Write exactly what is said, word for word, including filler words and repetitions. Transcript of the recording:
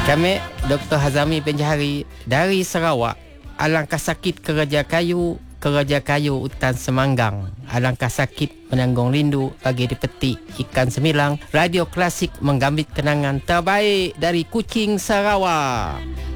Kami Doktor Hazami Penjahari dari Sarawak. Alangkah sakit kerja kayu, kerja kayu hutan semanggang. Alangkah sakit menanggung rindu bagi dipetik ikan semilang. Radio Klasik menggambit kenangan terbaik dari Kuching, Sarawak.